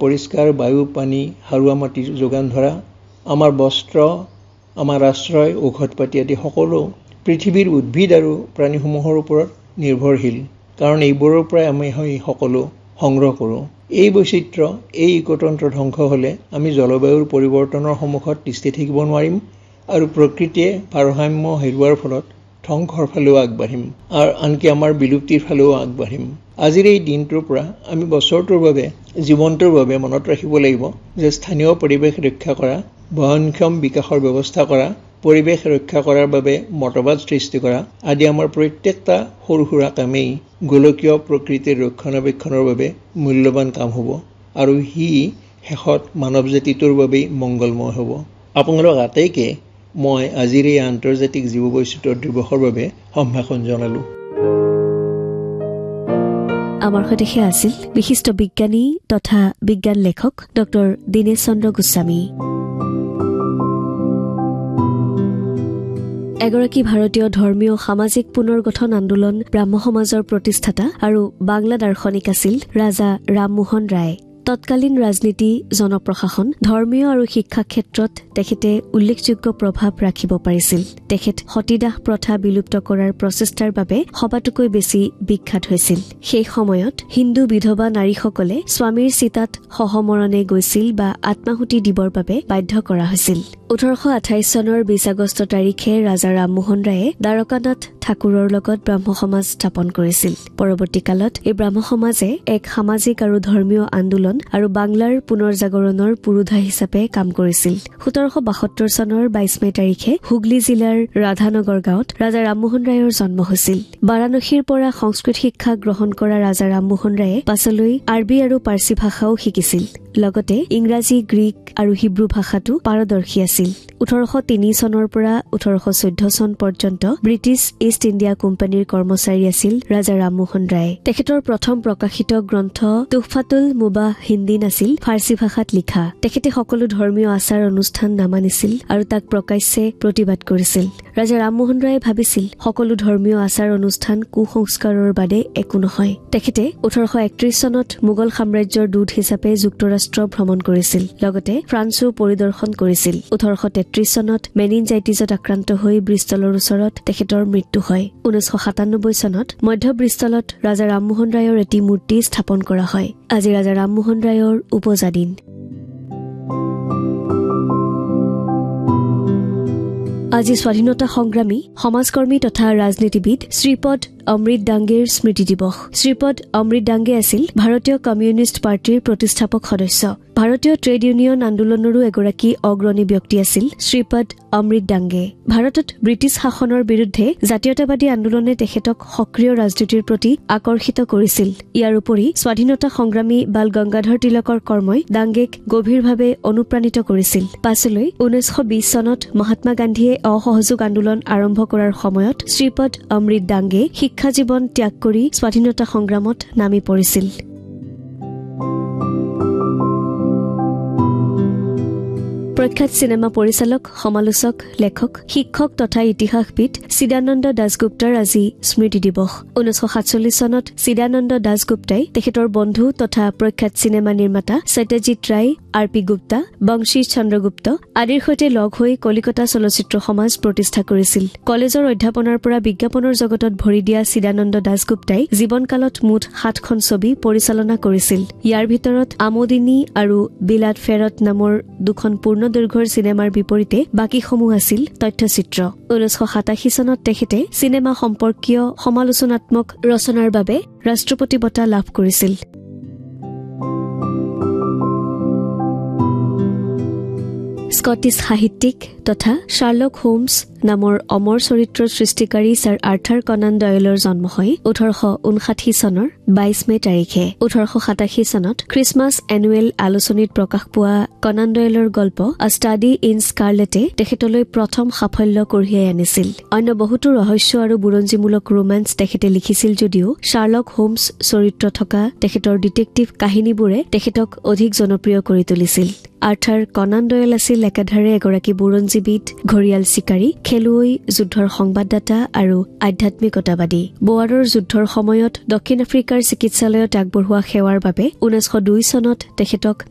পৰিষ্কাৰ বায়ু পানী হাৰুৱা মাটিৰ যোগান ধৰা আমাৰ বস্ত্ৰ আমাৰ আশ্ৰয় ঔষধ পাতি আদি সকলো পৃথিৱীৰ উদ্ভিদ আৰু প্ৰাণীসমূহৰ ওপৰত নিৰ্ভৰশীল কাৰণ এইবোৰৰ পৰাই আমি সকলো সংগ্ৰহ কৰোঁ এই বৈচিত্ৰ্য এই ইকতন্ত্ৰ ধ্বংস হ'লে আমি জলবায়ুৰ পৰিৱৰ্তনৰ সন্মুখত তিষ্ঠি থাকিব নোৱাৰিম আৰু প্ৰকৃতিয়ে ভাৰসাম্য হেৰুৱাৰ ফলত ধ্বংসৰ ফালেও আগবাঢ়িম আৰু আনকি আমাৰ বিলুপ্তিৰ ফালেও আগবাঢ়িম আজিৰ এই দিনটোৰ পৰা আমি বছৰটোৰ বাবে জীৱনটোৰ বাবে মনত ৰাখিব লাগিব যে স্থানীয় পৰিৱেশ ৰক্ষা কৰা বহনক্ষম বিকাশৰ ব্যৱস্থা কৰা পৰিৱেশ ৰক্ষা কৰাৰ বাবে মতবাদ সৃষ্টি কৰা আদি আমাৰ প্ৰত্যেকটা সৰু সুৰা কামেই গোলকীয় প্ৰকৃতিৰ ৰক্ষণাবেক্ষণৰ বাবে মূল্যৱান কাম হ'ব আৰু হি শেষত মানৱ জাতিটোৰ বাবে মংগলময় হ'ব আপোনালোক আটাইকে মই আজিৰ এই আন্তৰ্জাতিক জীৱ বৈচিত্ৰ্য দিৱসৰ বাবে সম্ভাষণ জনালোঁ আমাৰ সৈতে আছিল বিশিষ্ট বিজ্ঞানী তথা বিজ্ঞান লেখক ডক্টৰ দীনেশ চন্দ্ৰ গোস্বামী এগৰাকী ভাৰতীয় ধৰ্মীয় সামাজিক পুনৰ্গঠন আন্দোলন ব্ৰাহ্ম সমাজৰ প্ৰতিষ্ঠাতা আৰু বাংলা দাৰ্শনিক আছিল ৰাজা ৰামমোহন ৰায় তৎকালীন ৰাজনীতি জনপ্ৰশাসন ধৰ্মীয় আৰু শিক্ষা ক্ষেত্ৰত তেখেতে উল্লেখযোগ্য প্ৰভাৱ ৰাখিব পাৰিছিল তেখেত সতীদাহ প্ৰথা বিলুপ্ত কৰাৰ প্ৰচেষ্টাৰ বাবে সবাতোকৈ বেছি বিখ্যাত হৈছিল সেই সময়ত হিন্দু বিধৱা নাৰীসকলে স্বামীৰ চিতাত সহমৰণে গৈছিল বা আত্মাহুতি দিবৰ বাবে বাধ্য কৰা হৈছিল 1828 চনৰ 20 আগষ্ট তাৰিখে ৰাজা ৰামমোহন ৰায়ে দ্বাৰকানাথ ঠাকুৰৰ লগত ব্ৰাহ্ম সমাজ স্থাপন কৰিছিল পৰৱৰ্তী কালত এই ব্ৰাহ্ম সমাজে এক সামাজিক আৰু ধৰ্মীয় আন্দোলন আৰু বাংলাৰ পুনৰজাগৰণৰ পুৰোধা হিচাপে কাম কৰিছিল 1772 চনৰ 22 মে তাৰিখে হুগলী জিলাৰ ৰাধানগৰ গাঁৱত ৰাজা ৰামমোহন ৰায়ৰ জন্ম হৈছিল বাৰাণসীৰ পৰা সংস্কৃত শিক্ষা গ্ৰহণ কৰা ৰাজা ৰামমোহন ৰায়ে পাছলৈ আৰবী আৰু পাৰ্চী ভাষাও শিকিছিল লগতে ইংৰাজী গ্ৰীক আৰু হিব্ৰু ভাষাতো পাৰদৰ্শী আছিল 1803 চনৰ পৰা 1814 চন পৰ্যন্ত ব্ৰিটিছ ইষ্ট ইণ্ডিয়া কোম্পানীৰ কৰ্মচাৰী আছিল ৰাজা ৰামমোহন ৰায় তেখেতৰ প্ৰথম প্ৰকাশিত গ্ৰন্থ তুহফাতুল মুবাহ হিন্দী আছিল ফাৰ্চী ভাষাত লিখা তেখেতে সকলো ধৰ্মীয় আচাৰ অনুষ্ঠান নামানিছিল আৰু তাক প্ৰকাশ্যে প্ৰতিবাদ কৰিছিল ৰাজা ৰামমোহন ৰায়ে ভাবিছিল সকলো ধৰ্মীয় আচাৰ অনুষ্ঠান কুসংস্কাৰৰ বাদে একো নহয় তেখেতে 1831 চনত মোগল সাম্ৰাজ্যৰ দূত হিচাপে যুক্তৰাষ্ট্ৰ ভ্ৰমণ কৰিছিল লগতে ফ্ৰান্সো পৰিদৰ্শন কৰিছিল 1833 চনত মেনিনজাইটিছত আক্ৰান্ত হৈ ব্ৰিষ্টলৰ ওচৰত তেখেতৰ মৃত্যু হয় 1997 চনত মধ্য ব্ৰিষ্টলত ৰাজা ৰামমোহন ৰায়ৰ এটি মূৰ্তি স্থাপন কৰা হয় আজি ৰাজা ৰামমোহন ৰায়ৰ উপজা দিন আজি স্বাধীনতা সংগ্ৰামী সমাজকৰ্মী তথা ৰাজনীতিবিদ শ্ৰীপদ অমৃত ডাংগেৰ স্মৃতি দিৱস শ্ৰীপদ অমৃত ডাংগে আছিল ভাৰতীয় কমিউনিষ্ট পাৰ্টিৰ প্ৰতিষ্ঠাপক সদস্য ভাৰতীয় ট্ৰেড ইউনিয়ন আন্দোলনৰো এগৰাকী অগ্ৰণী ব্যক্তি আছিল শ্ৰীপদ অমৃত ডাংগে ভাৰতত ব্ৰিটিছ শাসনৰ বিৰুদ্ধে জাতীয়তাবাদী আন্দোলনে তেখেতক সক্ৰিয় ৰাজনীতিৰ প্ৰতি আকৰ্ষিত কৰিছিল ইয়াৰ উপৰি স্বাধীনতা সংগ্ৰামী বাল গংগাধৰ তিলকৰ কৰ্মই ডাংগেক গভীৰভাৱে অনুপ্ৰাণিত কৰিছিল পাছলৈ 1920 চনত মহাত্মা গান্ধীয়ে অসহযোগ আন্দোলন আৰম্ভ কৰাৰ সময়ত শ্ৰীপদ অমৃত ডাংগে শিক্ষা জীৱন ত্যাগ কৰি স্বাধীনতা সংগ্ৰামত নামি পৰিছিল প্ৰখ্যাত চিনেমা পৰিচালক সমালোচক লেখক শিক্ষক তথা ইতিহাসবিদ চিদানন্দ দাসগুপ্তাৰ আজি স্মৃতি দিৱস 1947 চনত চিদানন্দ দাসগুপ্তাই তেখেতৰ বন্ধু তথা প্ৰখ্যাত চিনেমা নিৰ্মাতা সত্যজিৎ ৰায় আৰ.পি. গুপ্তা বংশী চন্দ্ৰগুপ্ত আদিৰ সৈতে লগ হৈ কলিকতা চলচ্চিত্ৰ সমাজ প্ৰতিষ্ঠা কৰিছিল কলেজৰ অধ্যাপনাৰ পৰা বিজ্ঞাপনৰ জগতত ভৰি দিয়া চিদানন্দ দাসগুপ্তাই জীৱনকালত মুঠ 7খন ছবি পৰিচালনা কৰিছিল ইয়াৰ ভিতৰত আমোদিনী আৰু বিলাত ফেৰত নামৰ দুখন পূৰ্ণদৈৰ্ঘ্যৰ চিনেমাৰ বিপৰীতে বাকীসমূহ আছিল তথ্যচিত্ৰ 1987 চনত তেখেতে চিনেমা সম্পৰ্কীয় সমালোচনাত্মক ৰচনাৰ বাবে ৰাষ্ট্ৰপতি বঁটা লাভ কৰিছিল স্কটিছ সাহিত্যিক তথা শাৰ্লক হোমছ নামৰ অমৰ চৰিত্ৰৰ সৃষ্টিকাৰী ছাৰ আৰ্থাৰ কনান ডয়েলৰ জন্ম হয় 1859 চনৰ 22 মে তাৰিখে 1887 চনত খ্ৰীষ্টমাছ এনুৱেল আলোচনীত প্ৰকাশ পোৱা কনান ডয়েলৰ গল্প আ ষ্টাডি ইন স্কাৰলেটে তেখেতলৈ প্ৰথম সাফল্য কঢ়িয়াই আনিছিল অন্য বহুতো ৰহস্য আৰু বুৰঞ্জীমূলক ৰোমান্স তেখেতে লিখিছিল যদিও শাৰ্লক হোমছ চৰিত্ৰ থকা তেখেতৰ ডিটেক্টিভ কাহিনীবোৰে তেখেতক অধিক জনপ্ৰিয় কৰি তুলিছিল আৰ্থাৰ কনান ডয়েল আছিল একাধাৰে এগৰাকী বুৰঞ্জীবিদ ঘৰিয়াল চিকাৰী খেলুৱৈ যুদ্ধৰ সংবাদদাতা আৰু আধ্যাত্মিকতাবাদী বোৱাৰৰ যুদ্ধৰ সময়ত দক্ষিণ আফ্ৰিকাৰ চিকিৎসালয়ত আগবঢ়োৱা সেৱাৰ বাবে 1902 চনত তেখেতক